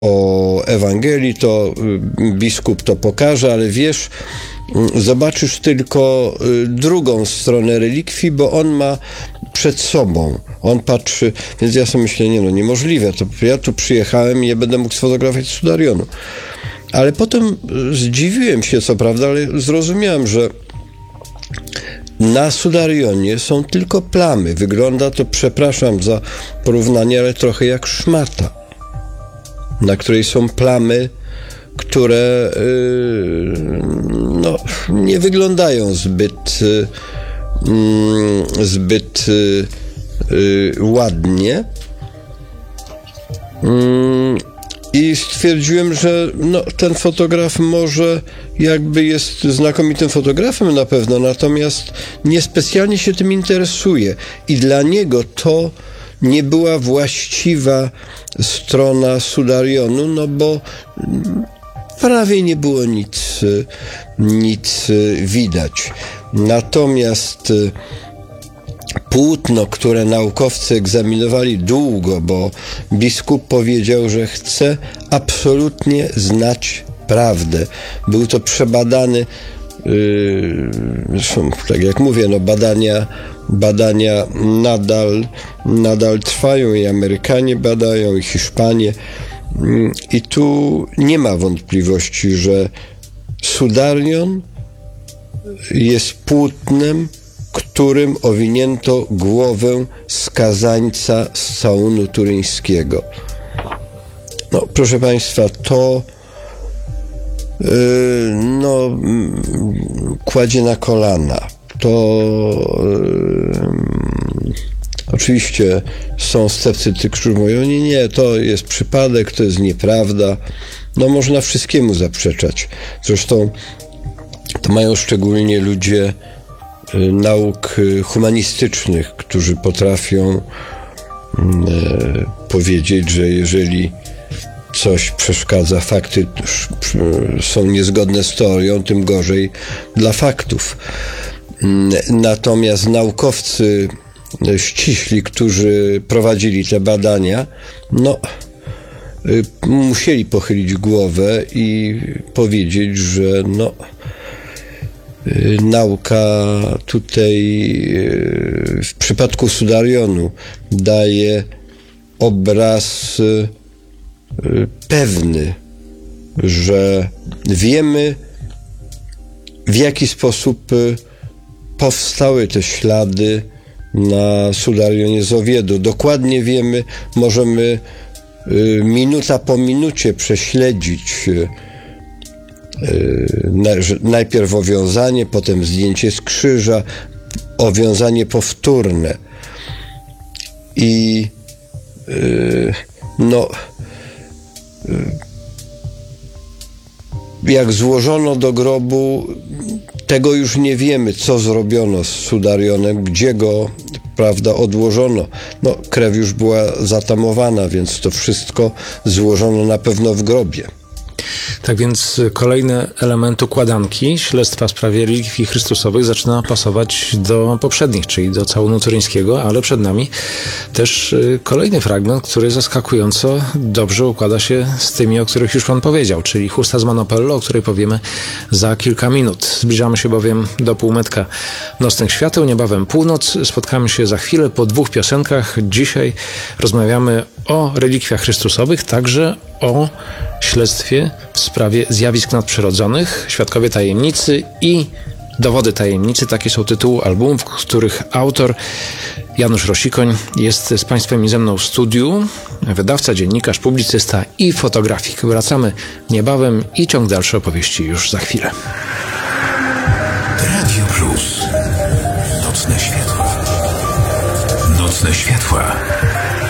o Ewangelii, to biskup to pokaże, ale wiesz, zobaczysz tylko drugą stronę relikwii, bo on ma przed sobą. On patrzy, więc ja sobie myślę, niemożliwe, to ja tu przyjechałem i nie będę mógł sfotografować Sudarionu. Ale potem zdziwiłem się, co prawda, ale zrozumiałem, że na Sudarionie są tylko plamy. Wygląda to, przepraszam za porównanie, ale trochę jak szmata, na której są plamy, które nie wyglądają zbyt ładnie. I stwierdziłem, że ten fotograf może jakby jest znakomitym fotografem na pewno, natomiast niespecjalnie się tym interesuje. I dla niego to nie była właściwa strona Sudarionu, bo prawie nie było nic widać. Natomiast płótno, które naukowcy egzaminowali długo, bo biskup powiedział, że chce absolutnie znać prawdę. Był to przebadany, tak jak mówię, badania nadal trwają i Amerykanie badają, i Hiszpanie. I tu nie ma wątpliwości, że Sudarion jest płótnem, którym owinięto głowę skazańca z całunu turyńskiego. Proszę Państwa, to kładzie na kolana. To oczywiście są sceptycy, którzy mówią, nie, to jest przypadek, to jest nieprawda. Można wszystkiemu zaprzeczać. Zresztą to mają szczególnie ludzie nauk humanistycznych, którzy potrafią powiedzieć, że jeżeli coś przeszkadza, fakty są niezgodne z teorią, tym gorzej dla faktów. Natomiast naukowcy ściśli, którzy prowadzili te badania, musieli pochylić głowę i powiedzieć, że nauka tutaj w przypadku Sudarionu daje obraz pewny, że wiemy, w jaki sposób powstały te ślady na Sudarionie z Oviedo. Dokładnie wiemy, możemy minuta po minucie prześledzić najpierw owiązanie, potem zdjęcie z krzyża, owiązanie powtórne. I jak złożono do grobu, tego już nie wiemy, co zrobiono z Sudarionem, gdzie go, odłożono. Krew już była zatamowana, więc to wszystko złożono na pewno w grobie. Tak więc kolejny element układanki śledztwa w sprawie relikwii chrystusowych zaczyna pasować do poprzednich, czyli do całunu turyńskiego, ale przed nami też kolejny fragment, który zaskakująco dobrze układa się z tymi, o których już Pan powiedział, czyli chusta z Manopello, o której powiemy za kilka minut. Zbliżamy się bowiem do półmetka nocnych świateł, niebawem północ. Spotkamy się za chwilę po 2 piosenkach. Dzisiaj rozmawiamy o relikwiach chrystusowych, także o śledztwie w sprawie zjawisk nadprzyrodzonych, Świadkowie tajemnicy i Dowody tajemnicy. Takie są tytuły albumów, których autor Janusz Rosikoń jest z Państwem i ze mną w studiu. Wydawca, dziennikarz, publicysta i fotografik. Wracamy niebawem i ciąg dalszy opowieści już za chwilę. Radio Plus. Nocne światła. Nocne światła.